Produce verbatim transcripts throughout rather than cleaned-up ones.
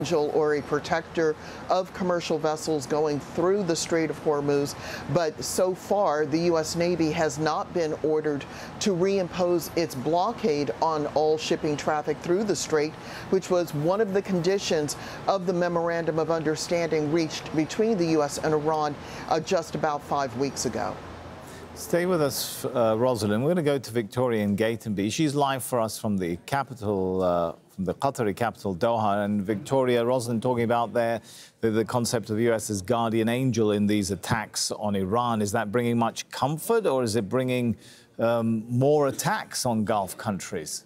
or a protector of commercial vessels going through the Strait of Hormuz, but so far the U S Navy has not been ordered to reimpose its blockade on all shipping traffic through the strait, which was one of the conditions of the memorandum of understanding reached between the U S and Iran uh, just about five weeks ago. Stay with us, uh, Rosalind. We're going to go to Victoria in Gatenby. She's live for us from the capital, uh, from the Qatari capital, Doha. And Victoria, Rosalind talking about there the, the concept of the U S as guardian angel in these attacks on Iran. Is that bringing much comfort, or is it bringing um, more attacks on Gulf countries?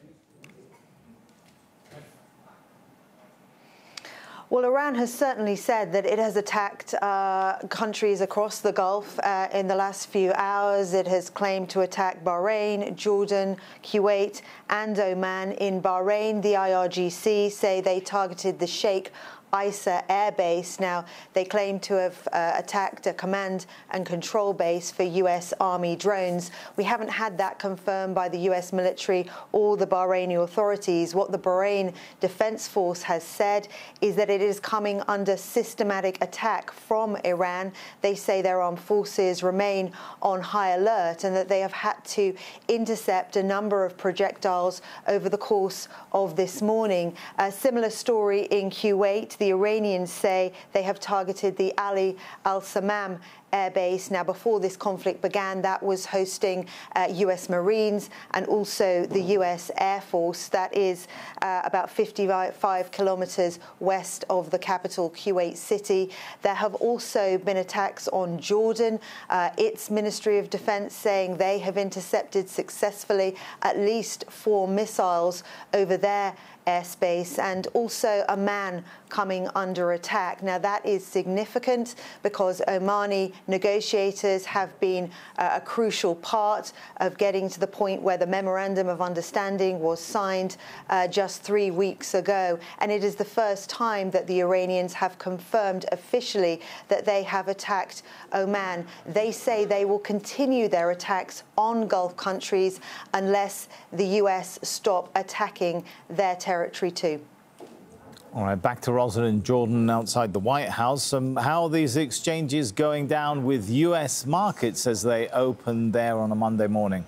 Well, Iran has certainly said that it has attacked uh, countries across the Gulf uh, in the last few hours. It has claimed to attack Bahrain, Jordan, Kuwait and Oman. In Bahrain, the I R G C say they targeted the Sheikh Isa air base. Now, they claim to have uh, attacked a command and control base for U S Army drones. We haven't had that confirmed by the U S military or the Bahraini authorities. What the Bahrain Defense Force has said is that it is coming under systematic attack from Iran. They say their armed forces remain on high alert and that they have had to intercept a number of projectiles over the course of this morning. A similar story in Kuwait. The Iranians say they have targeted the Ali al-Samam air base. Now, before this conflict began, that was hosting uh, U S Marines and also the U S Air Force. That is uh, about fifty-five kilometers west of the capital, Kuwait City. There have also been attacks on Jordan. Uh, its Ministry of Defense saying they have intercepted successfully at least four missiles over their airspace, and also Oman coming under attack. Now, that is significant because Omani negotiators have been uh, a crucial part of getting to the point where the memorandum of understanding was signed uh, just three weeks ago. And it is the first time that the Iranians have confirmed officially that they have attacked Oman. They say they will continue their attacks on Gulf countries unless the U S stop attacking their territory too. All right, back to Rosalind Jordan outside the White House. Um, how are these exchanges going down with U S markets as they open there on a Monday morning?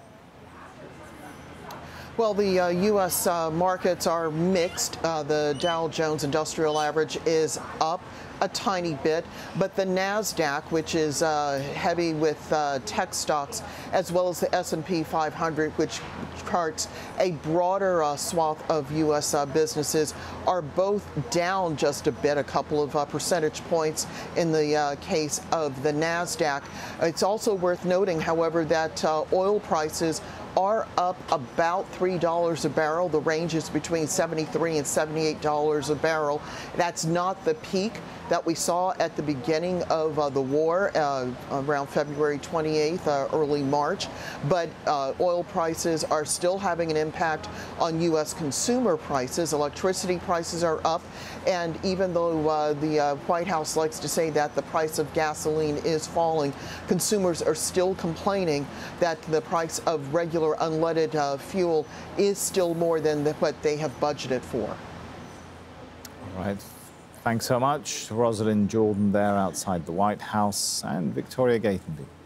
Well, the uh, U S uh, markets are mixed. Uh, the Dow Jones Industrial Average is up a tiny bit, but the NASDAQ, which is uh, heavy with uh, tech stocks, as well as the S and P five hundred, which charts a broader uh, swath of U S uh, businesses, are both down just a bit, a couple of uh, percentage points in the uh, case of the NASDAQ. It's also worth noting, however, that uh, oil prices are up about three dollars a barrel. The range is between seventy-three and seventy-eight dollars a barrel. That's not the peak that we saw at the beginning of uh, the war uh, around February twenty-eighth, uh, early March. But uh, oil prices are still having an impact on U S consumer prices. Electricity prices are up. And even though uh, the uh, White House likes to say that the price of gasoline is falling, consumers are still complaining that the price of regular unleaded uh, fuel is still more than the, what they have budgeted for. All right. Thanks so much. Rosalind Jordan there outside the White House, and Victoria Gatenby.